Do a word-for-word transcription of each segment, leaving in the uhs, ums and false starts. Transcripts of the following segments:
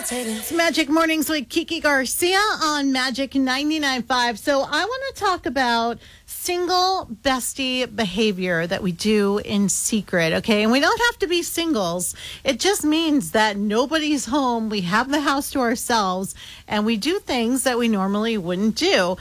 It's Magic Mornings with Kiki Garcia on Magic ninety-nine point five. So I want to talk about single bestie behavior that we do in secret, okay? And we don't have to be singles. It just means that nobody's home. We have the house to ourselves, and we do things that we normally wouldn't do.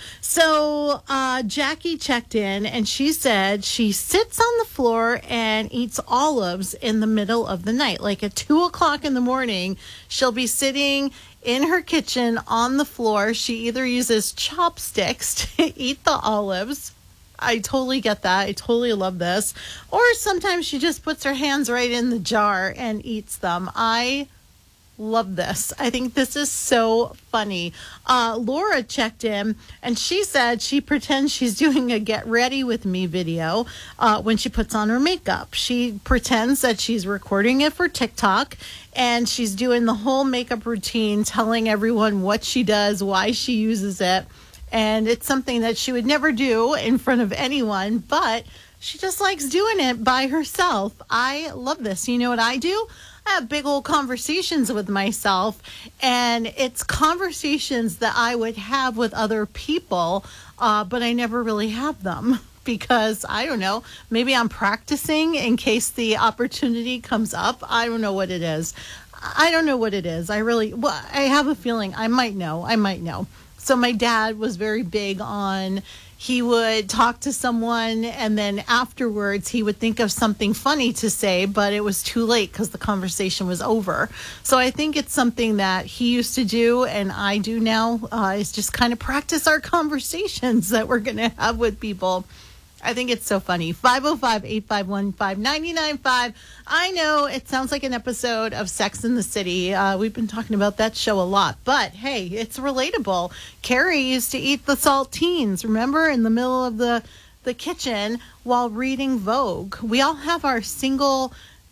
So uh, Jackie checked in, and she said she sits on the floor and eats olives in the middle of the night. Like at two o'clock in the morning, she'll be sitting in her kitchen on the floor. She either uses chopsticks to eat the olives. I totally get that. I totally love this. Or sometimes she just puts her hands right in the jar and eats them. I love this. I think this is so funny. Uh, Laura checked in and she said she pretends she's doing a get ready with me video uh, when she puts on her makeup. She pretends that she's recording it for TikTok and she's doing the whole makeup routine, telling everyone what she does, why she uses it. And it's something that she would never do in front of anyone, but she just likes doing it by herself. I love this. You know what I do? I have big old conversations with myself, and it's conversations that I would have with other people, uh, but I never really have them because, I don't know, maybe I'm practicing in case the opportunity comes up. I don't know what it is. I don't know what it is. I really, well, I have a feeling I might know. I might know. So my dad was very big on, he would talk to someone and then afterwards he would think of something funny to say, but it was too late because the conversation was over. So I think it's something that he used to do and I do now, uh, is just kind of practice our conversations that we're going to have with people. I think it's so funny. five oh five, eight five one, five nine nine five. I know it sounds like an episode of Sex and the City. Uh, we've been talking about that show a lot. But, hey, it's relatable. Carrie used to eat the saltines, remember, in the middle of the, the kitchen while reading Vogue. We all have our single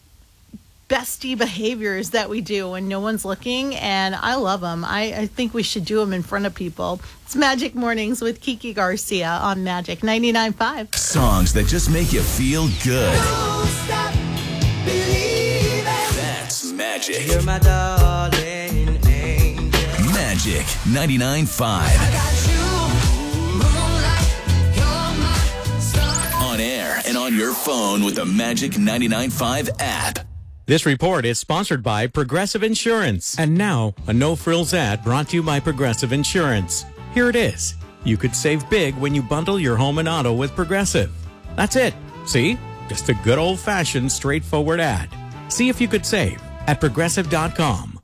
bestie behaviors that we do when no one's looking, and I love them. I, I think we should do them in front of people. It's Magic Mornings with Kiki Garcia on Magic ninety-nine point five. Songs that just make you feel good. Don't stop believing. That's Magic. You're my darling angel. Magic ninety-nine point five. I got you, moonlight, you're my star. On air and on your phone with the Magic ninety-nine point five app. This report is sponsored by Progressive Insurance. And now, a no-frills ad brought to you by Progressive Insurance. Here it is. You could save big when you bundle your home and auto with Progressive. That's it. See? Just a good old-fashioned, straightforward ad. See if you could save at progressive dot com.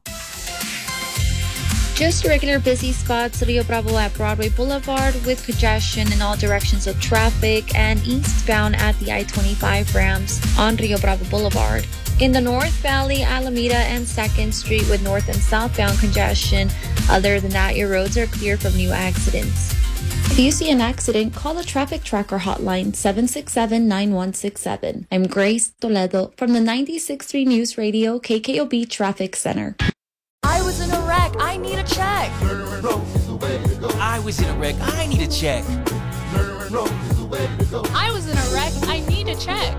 Just regular busy spots, Rio Bravo at Broadway Boulevard with congestion in all directions of traffic and eastbound at the I twenty-five ramps on Rio Bravo Boulevard. In the North Valley, Alameda, and second Street with north and southbound congestion. Other than that, your roads are clear from new accidents. If you see an accident, call the Traffic Tracker hotline seven six seven, nine one six seven. I'm Grace Toledo from the ninety-six point three News Radio K K O B Traffic Center. I was in a wreck. I need a check. I was in a wreck. I need a check. I was in a wreck. I need a check.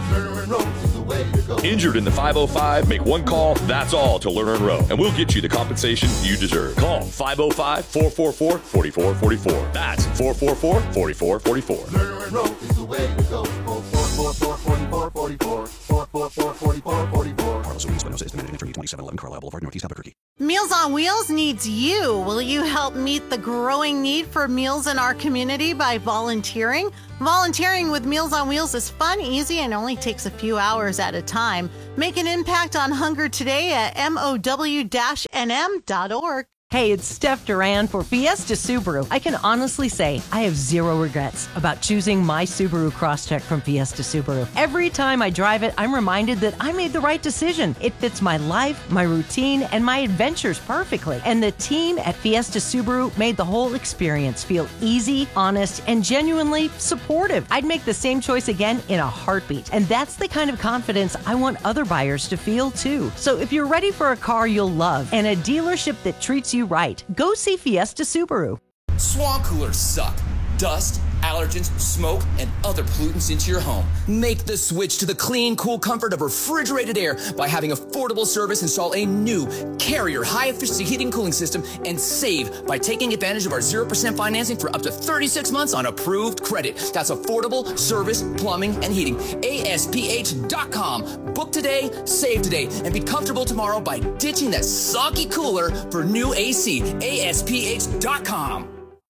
Injured in the five oh five? Make one call, that's all, to Lerner and Rowe, and we'll get you the compensation you deserve. Call five oh five, four four four, four four four four. That's four four four, four four four four. Lerner and Rowe is the way to go. four four four, four four four four. four four four, four four four four. Carlos Ruiz, Espinosa, is the manager for twenty-seven eleven Carlisle Boulevard, Northeast Albuquerque. Meals on Wheels needs you. Will you help meet the growing need for meals in our community by volunteering? Volunteering with Meals on Wheels is fun, easy, and only takes a few hours at a time. Make an impact on hunger today at M O W N M dot org. Hey, it's Steph Duran for Fiesta Subaru. I can honestly say I have zero regrets about choosing my Subaru Crosstrek from Fiesta Subaru. Every time I drive it, I'm reminded that I made the right decision. It fits my life, my routine, and my adventures perfectly. And the team at Fiesta Subaru made the whole experience feel easy, honest, and genuinely supportive. I'd make the same choice again in a heartbeat. And that's the kind of confidence I want other buyers to feel too. So if you're ready for a car you'll love and a dealership that treats you right, go see Fiesta Subaru. Swamp coolers suck. Dust, allergens, smoke, and other pollutants into your home. Make the switch to the clean, cool comfort of refrigerated air by having Affordable Service install a new Carrier high-efficiency heating and cooling system and save by taking advantage of our zero percent financing for up to thirty-six months on approved credit. That's Affordable Service Plumbing and Heating. A S P H dot com. Book today, save today, and be comfortable tomorrow by ditching that soggy cooler for new A C. A S P H dot com.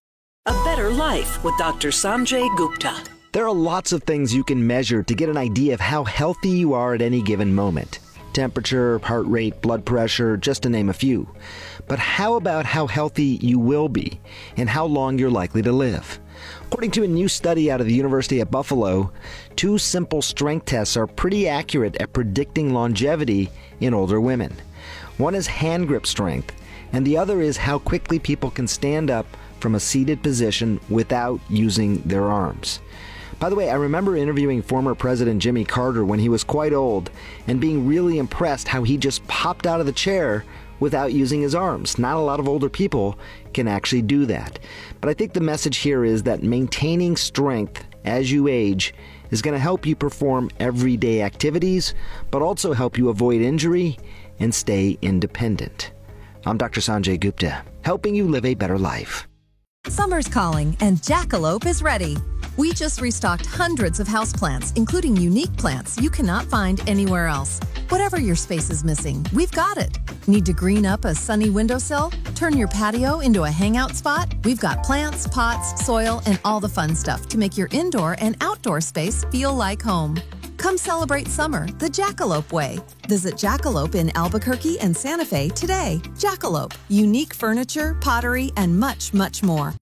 A Better Life with Doctor Sanjay Gupta. There are lots of things you can measure to get an idea of how healthy you are at any given moment. Temperature, heart rate, blood pressure, just to name a few. But how about how healthy you will be and how long you're likely to live? According to a new study out of the University at Buffalo, two simple strength tests are pretty accurate at predicting longevity in older women. One is hand grip strength, and the other is how quickly people can stand up from a seated position without using their arms. By the way, I remember interviewing former President Jimmy Carter when he was quite old and being really impressed how he just popped out of the chair without using his arms. Not a lot of older people can actually do that. But I think the message here is that maintaining strength as you age is going to help you perform everyday activities, but also help you avoid injury and stay independent. I'm Doctor Sanjay Gupta, helping you live a better life. Summer's calling and Jackalope is ready. We just restocked hundreds of houseplants, including unique plants you cannot find anywhere else. Whatever your space is missing, we've got it. Need to green up a sunny windowsill? Turn your patio into a hangout spot? We've got plants, pots, soil, and all the fun stuff to make your indoor and outdoor space feel like home. Come celebrate summer the Jackalope way. Visit Jackalope in Albuquerque and Santa Fe today. Jackalope, unique furniture, pottery, and much, much more.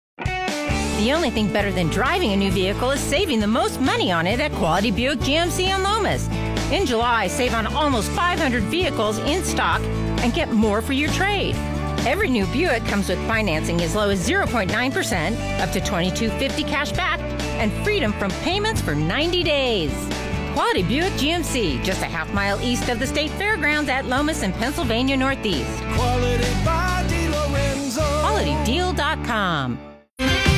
The only thing better than driving a new vehicle is saving the most money on it at Quality Buick G M C in Lomas. In July, save on almost five hundred vehicles in stock and get more for your trade. Every new Buick comes with financing as low as zero point nine percent, up to twenty-two fifty cash back, and freedom from payments for ninety days. Quality Buick G M C, just a half mile east of the State Fairgrounds at Lomas in Pennsylvania Northeast. Quality by DeLorenzo. quality deal dot com.